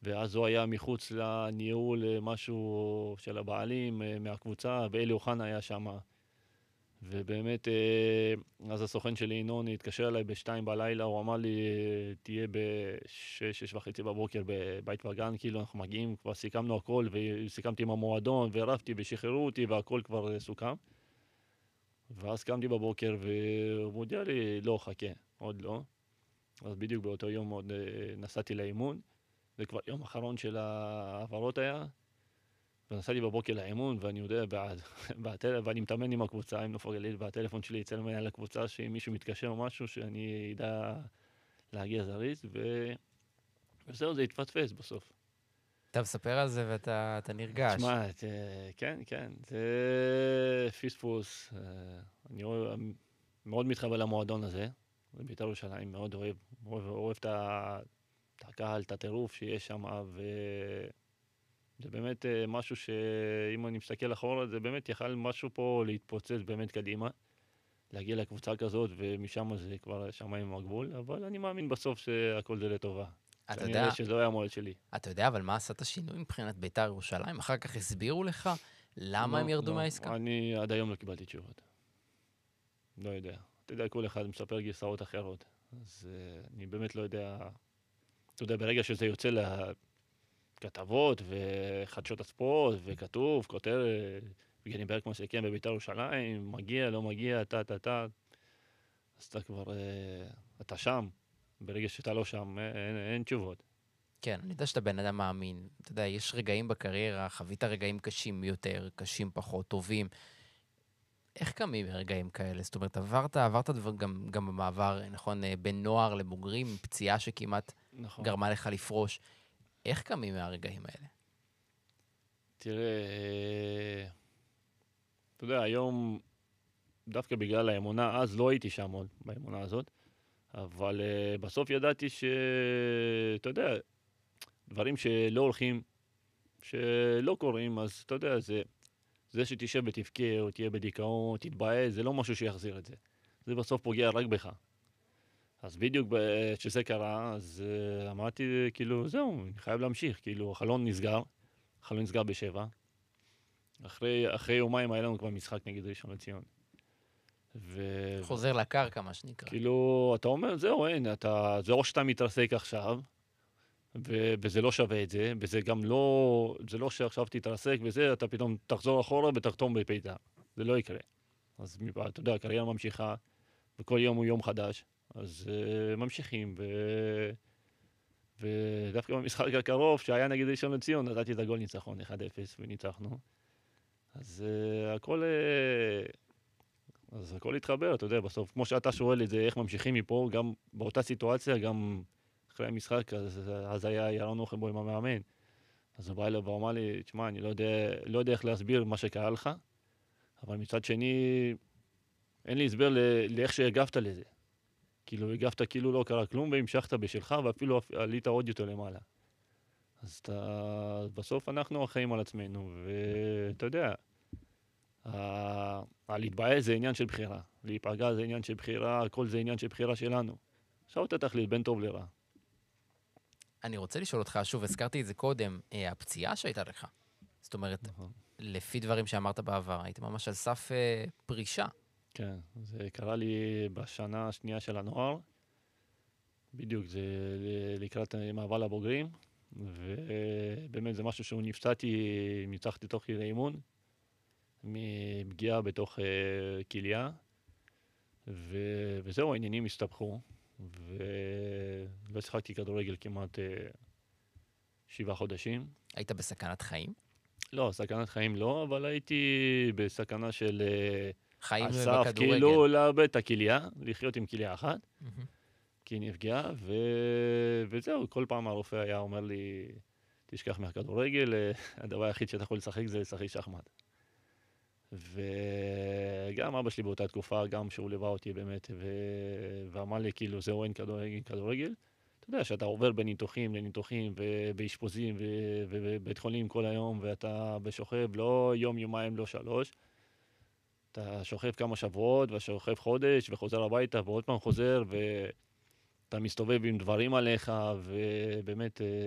ואז הוא היה מחוץ לניהול משהו של הבעלים מהקבוצה, ואלי אוחנה היה שם. ובאמת, אז הסוכן שלי, ינון, התקשר אליי ב-2 בלילה, הוא אמר לי, תהיה ב-6:30 בבוקר בבית וגן, כאילו אנחנו מגיעים, כבר סיכמנו הכל, וסיכמתי עם המועדון, והרבתי ושחררו אותי, והכל כבר סוכם. ואז קמתי בבוקר, והוא מודיע לי, לא, חכה, עוד לא. אז בדיוק באותו יום עוד נסעתי לאימון, זה כבר יום אחרון של העברות היה, ונסעתי בבוקר לאימון, ואני יודע, ואני מתאמן עם הקבוצה, עם נוף הגליל, והטלפון שלי יצא למנהל הקבוצה, שאם מישהו מתקשר או משהו, שאני אדע להגיע זריז, וזהו, זה התפספס בסוף. אתה מספר על זה ואתה נרגש. תשמע, כן, כן, זה פספוס. אני מאוד מתחבר למועדון הזה, בבית"ר ירושלים, מאוד אוהב את הקהל, את הטירוף שיש שם, זה באמת משהו שאם אני מסתכל אחורה, זה באמת יכל משהו פה להתפוצץ באמת קדימה, להגיע לקבוצה כזאת, ומשם זה כבר שמיים הגבול, אבל אני מאמין בסוף שהכל זה לטובה. אתה שאני יודע, אראה שזה לא היה המועד שלי. אתה יודע, אבל מה עשה את השינוי מבחינת בית"ר ירושלים? אחר כך הסבירו לך למה הם לא, ירדו לא, מהעסקה? אני עד היום לא קיבלתי תשובות. לא יודע. אתה יודע, כל אחד מספר גרסאות אחרות. אז אני באמת לא יודע. אתה יודע, ברגע שזה יוצא לכתבות וחדשות הספורט, וכתוב, כותרת, יבגני ברקמן שכן בבית"ר ירושלים, מגיע, לא מגיע, אז אתה כבר, אתה שם. ברגע שאתה לא שם, אין תשובות. כן, אני יודע שאתה בן אדם מאמין. אתה יודע, יש רגעים בקריירה, חווית רגעים קשים יותר, קשים פחות, טובים. איך קמים מרגעים כאלה? זאת אומרת, עברת דבר גם במעבר, נכון, בין נוער לבוגרים, פציעה שכמעט נכון. גרמה לך לפרוש. איך קמים מהרגעים האלה? תראה, אתה יודע, היום, דווקא בגלל האמונה, אז לא הייתי שם עוד, באמונה הזאת, אבל בסוף ידעתי אתה יודע, דברים שלא הולכים, שלא קורים, אז אתה יודע, זה שתשב ותבכה, או תהיה בדיכאון, תתבאס, זה לא משהו שיחזיר את זה. זה בסוף פוגע רק בך. אז בדיוק כשזה קרה, אז אמרתי, כאילו, זהו, אני חייב להמשיך, כאילו, החלון נסגר ב-7. אחרי יומיים היה לנו כבר משחק נגד ראשון לציון. חוזר לקרקע, מה שנקרא. כאילו, אתה אומר, זהו, אין, זה או שאתה מתרסק עכשיו, וזה לא שווה את זה, וזה גם לא, זה לא שעכשיו תתרסק וזה, אתה פתאום תחזור אחורה ותחתום בפיתה. זה לא יקרה. אז אתה יודע, הקריירה ממשיכה, וכל יום הוא יום חדש, אז ממשיכים, ודווקא במשחק הקרוב, שהיה נגד ראשון לציון, נתתי את הגול ניצחון 1-0 וניצחנו. אז הכל התחבר, אתה יודע, בסוף, כמו שאתה שואל את זה, איך ממשיכים מפה, גם באותה סיטואציה, גם אחרי המשחק, אז היה ירון אוכנבוים המאמן. אז הוא בא אליו ואמר לי, תשמע, אני לא יודע איך להסביר מה שקרה לך, אבל מצד שני, אין לי הסבר לאיך שהגבת לזה. כאילו, הגבת כאילו לא קרה כלום, והמשכת בשלך, ואפילו עלית עוד יותר למעלה. אז בסוף אנחנו אחראים על עצמנו, ואתה יודע, להתבאס זה עניין של בחירה, להיפגע זה עניין של בחירה, הכל זה עניין של בחירה שלנו. עכשיו אתה תחליט בין טוב לרע. אני רוצה לשאול אותך, שוב, הזכרתי את זה קודם, הפציעה שהייתה לך. זאת אומרת, נכון. לפי דברים שאמרת בעבר, היית ממש על סף פרישה. כן, זה קרה לי בשנה השנייה של הנוער, בדיוק, זה לקראת מעבר לבוגרים, ובאמת זה משהו שהוא ניצחתי תוך כדי אימון, מפגיעה בתוך כליה, וזהו, העניינים הסתבכו, ולא שיחקתי כדורגל כמעט 7 חודשים. היית בסכנת חיים? לא, סכנת חיים לא, אבל הייתי בסכנה של חיים הסף, בכדורגל. כאילו לאבד את הכליה, לחיות עם כליה אחת, מהמם. כי היא נפגעה, וזהו, כל פעם הרופא היה אומר לי, תשכח מהכדורגל, הדבר היחיד שאתה יכול לשחק זה לשחק שחמט. וגם אבא שלי באותה תקופה, גם שהוא ליווה אותי באמת, ואמר לי, כאילו, זהו, אין כדורגל. אתה יודע שאתה עובר בין ניתוחים לניתוחים, ובאשפוזים, ובבית חולים כל היום, ואתה בשוכב לא יום, יומיים, לא 3. אתה שוכב כמה שבועות, ושוכב חודש, וחוזר הביתה, ועוד פעם חוזר, ואתה מסתובב עם דברים עליך, ובאמת